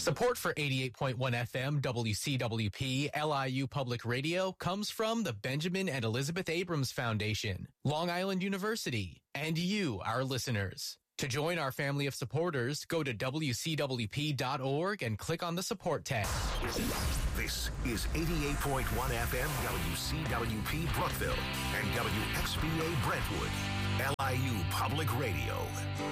Support for 88.1 FM WCWP LIU Public Radio comes from the Benjamin and Elizabeth Abrams Foundation, Long Island University, and you, our listeners. To join our family of supporters, go to WCWP.org and click on the support tab. This is 88.1 FM WCWP Brookville and WXBA Brentwood, LIU Public Radio.